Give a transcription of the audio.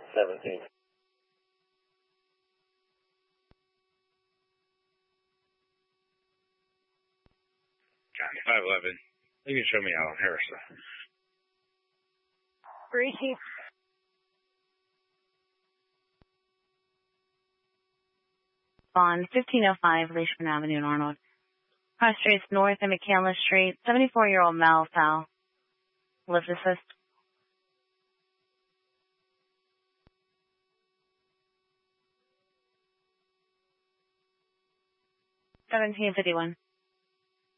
17. Copy, 511. You can show me Alan Harrison. Briefy. On 1505 Leishman Avenue in Arnold. Cross streets north of McCandless Street. 74-year-old Mel Powell. Lift assist. 1751.